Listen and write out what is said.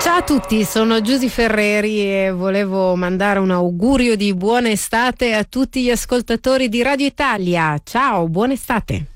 Ciao a tutti, sono Giusy Ferreri e volevo mandare un augurio di buona estate a tutti gli ascoltatori di Radio Italia. Ciao, buona estate.